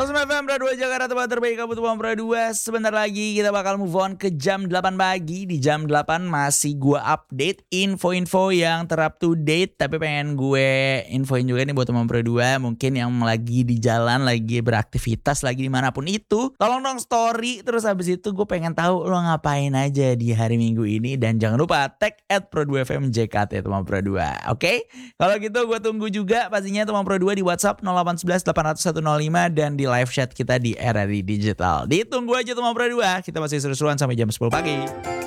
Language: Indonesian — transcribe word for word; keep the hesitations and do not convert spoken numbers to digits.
Halo Smart F M, Pro dua Jakarta, tempat terbaik kamu tuh Pro dua. Sebentar lagi kita bakal move on ke jam delapan pagi. Di jam delapan masih gue update info-info yang terup to date. Tapi pengen gue infoin juga nih buat teman Pro dua. Mungkin yang lagi di jalan, lagi beraktivitas, lagi dimanapun itu. Tolong dong story, terus habis itu gue pengen tahu lo ngapain aja di hari Minggu ini. Dan jangan lupa tag at Pro dua F M J K T teman Pro dua. Oke? Kalau gitu gue tunggu juga pastinya teman Pro dua di WhatsApp nol delapan satu satu delapan nol satu nol lima dan di live chat kita di R R I Digital. Ditunggu aja teman Pro dua. Kita masih seru-seruan sampai jam sepuluh pagi.